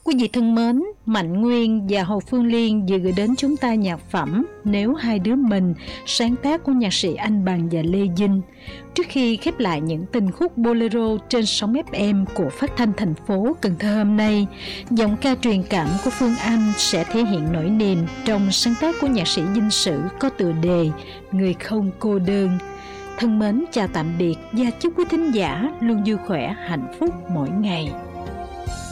Quý vị thân mến, Mạnh Nguyên và Hồ Phương Liên vừa gửi đến chúng ta nhạc phẩm Nếu Hai Đứa Mình, sáng tác của nhạc sĩ Anh Bằng và Lê Vinh. Trước khi khép lại những tình khúc bolero trên sóng FM của Phát thanh thành phố Cần Thơ hôm nay, giọng ca truyền cảm của Phương Anh sẽ thể hiện nỗi niềm trong sáng tác của nhạc sĩ Vinh Sử có tựa đề Người Không Cô Đơn. Thân mến chào tạm biệt và chúc quý thính giả luôn vui khỏe, hạnh phúc mỗi ngày.